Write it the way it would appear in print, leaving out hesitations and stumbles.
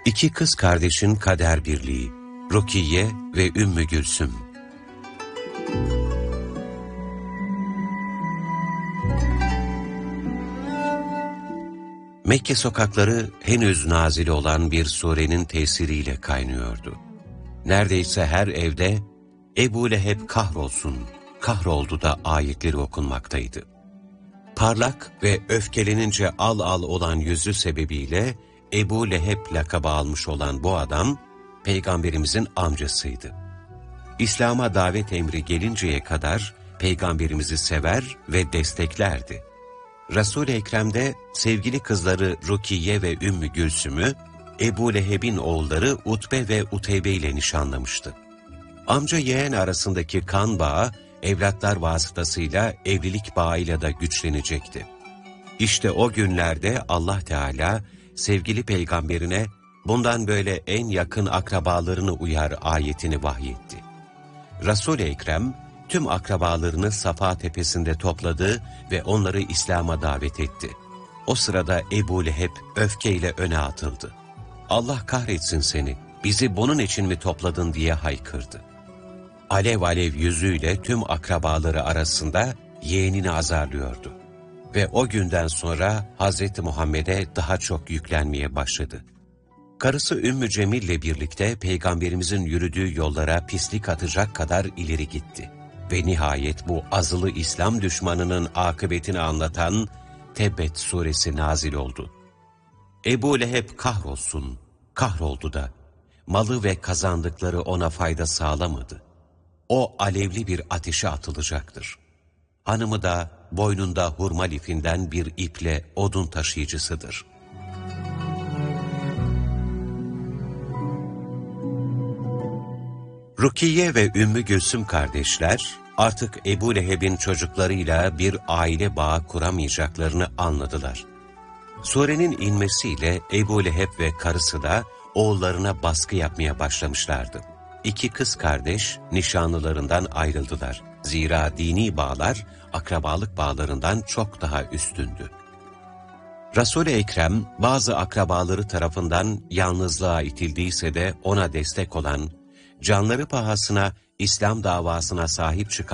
İki kız kardeşin kader birliği, Rukiye ve Ümmü Gülsüm. Mekke sokakları henüz nazil olan bir surenin tesiriyle kaynıyordu. Neredeyse her evde Ebu Leheb kahrolsun, kahroldu da ayetleri okunmaktaydı. Parlak ve öfkelenince al al olan yüzü sebebiyle Ebu Leheb lakabı almış olan bu adam, Peygamberimizin amcasıydı. İslam'a davet emri gelinceye kadar Peygamberimizi sever ve desteklerdi. Resul-i Ekrem'de sevgili kızları Rukiye ve Ümmü Gülsüm'ü, Ebu Leheb'in oğulları Utbe ve Uteybe ile nişanlamıştı. Amca yeğen arasındaki kan bağı, evlatlar vasıtasıyla evlilik bağıyla da güçlenecekti. İşte o günlerde Allah Teala sevgili peygamberine bundan böyle en yakın akrabalarını uyar ayetini vahyetti. Resul-i Ekrem tüm akrabalarını Safa tepesinde topladı ve onları İslam'a davet etti. O sırada Ebu Leheb öfkeyle öne atıldı. Allah kahretsin seni, bizi bunun için mi topladın diye haykırdı. Alev alev yüzüyle tüm akrabaları arasında yeğenini azarlıyordu. Ve o günden sonra Hz. Muhammed'e daha çok yüklenmeye başladı. Karısı Ümmü Cemil ile birlikte Peygamberimizin yürüdüğü yollara pislik atacak kadar ileri gitti. Ve nihayet bu azılı İslam düşmanının akıbetini anlatan Tebbet suresi nazil oldu. Ebu Leheb kahrolsun, kahroldu da malı ve kazandıkları ona fayda sağlamadı. O alevli bir ateşe atılacaktır. Hanımı da boynunda hurma lifinden bir iple odun taşıyıcısıdır. Rukiye ve Ümmü Gülsüm kardeşler artık Ebu Leheb'in çocuklarıyla bir aile bağı kuramayacaklarını anladılar. Surenin inmesiyle Ebu Leheb ve karısı da oğullarına baskı yapmaya başlamışlardı. İki kız kardeş nişanlılarından ayrıldılar. Zira dini bağlar akrabalık bağlarından çok daha üstündü. Resul-i Ekrem bazı akrabaları tarafından yalnızlığa itildiyse de ona destek olan, canları pahasına İslam davasına sahip çıkan